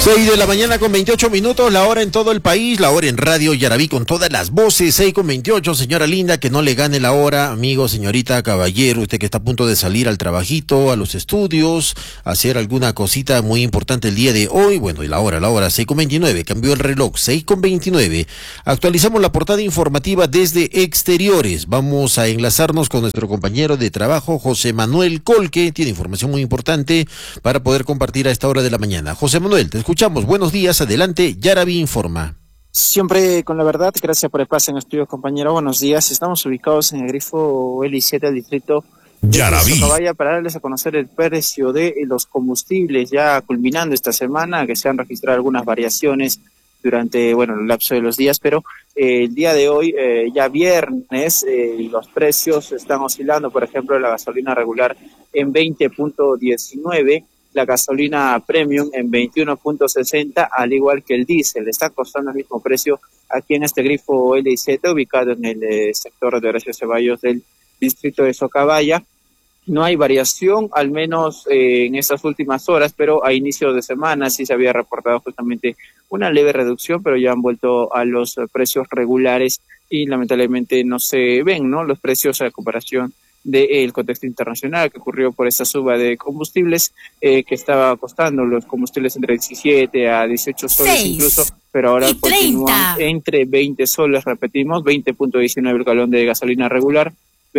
6 de la mañana con 28 minutos, la hora en todo el país, la hora en Radio Yarabí con todas las voces, 6:28, señora linda, que no le gane la hora, amigo, señorita, caballero, usted que está a punto de salir al trabajito, a los estudios, hacer alguna cosita muy importante el día de hoy, bueno, y la hora, 6:29, cambió el reloj, 6:29, actualizamos la portada informativa desde exteriores, vamos a enlazarnos con nuestro compañero de trabajo, José Manuel Colque, tiene información muy importante para poder compartir a esta hora de la mañana. José Manuel, te escuchamos, buenos días, adelante, Yarabí informa. Siempre con la verdad, gracias por el pase en el estudio, compañero, buenos días. Estamos ubicados en el grifo L7 del distrito Yarabí. de Socabaya para darles a conocer el precio de los combustibles ya culminando esta semana, que se han registrado algunas variaciones durante, el lapso de los días, pero el día de hoy, ya viernes, los precios están oscilando, por ejemplo, la gasolina regular en 20.19, la gasolina premium en 21.60, al igual que el diésel. Está costando el mismo precio aquí en este grifo L7, ubicado en el sector de Horacio Ceballos del distrito de Socabaya. No hay variación, al menos en estas últimas horas, pero a inicio de semana sí se había reportado justamente una leve reducción, pero ya han vuelto a los precios regulares y lamentablemente no se ven, ¿no?, los precios a comparación del contexto internacional que ocurrió por esta suba de combustibles, que estaba costando los combustibles entre 17 a 18 soles incluso, pero ahora continúan entre 20 soles, repetimos, 20.19 el galón de gasolina regular,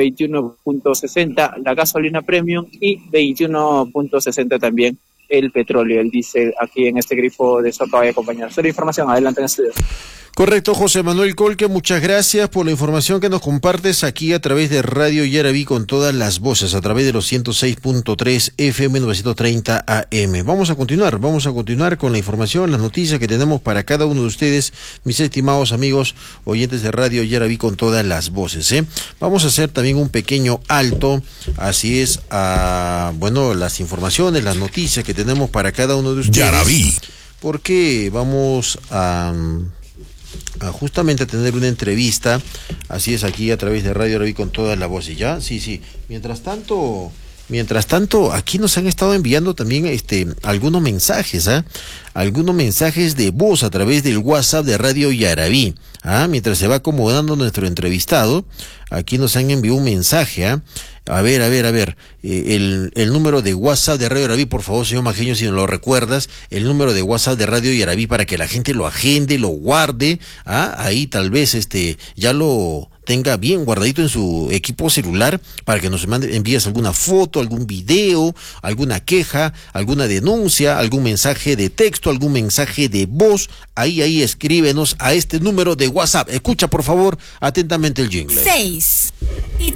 21.60 la gasolina premium y 21.60 también el petróleo, el diésel, aquí en este grifo de Socabaya, compañeros. La información, adelante en el estudio. Correcto, José Manuel Colque, muchas gracias por la información que nos compartes aquí a través de Radio Yarabí con todas las voces, a través de los 106.3 FM 930 AM. Vamos a continuar con la información, las noticias que tenemos para cada uno de ustedes, mis estimados amigos oyentes de Radio Yarabí con todas las voces, Vamos a hacer también un pequeño alto, así es, a, las informaciones, las noticias que tenemos para cada uno de ustedes. Yarabí. Porque vamos a justamente a tener una entrevista, así es, aquí a través de Radio Yarabí con todas las voces, ¿ya? Sí. Mientras tanto, aquí nos han estado enviando también algunos mensajes, algunos mensajes de voz a través del WhatsApp de Radio Yarabí. Mientras se va acomodando nuestro entrevistado, aquí nos han enviado un mensaje, A ver, el número de WhatsApp de Radio Yarabí, por favor, señor Majeño, si nos lo recuerdas, el número de WhatsApp de Radio Yarabí para que la gente lo agende, lo guarde, ahí tal vez ya lo tenga bien guardadito en su equipo celular para que nos envíes alguna foto, algún video, alguna queja, alguna denuncia, algún mensaje de texto, algún mensaje de voz, ahí escríbenos a este número de WhatsApp. Escucha por favor atentamente el jingle. 6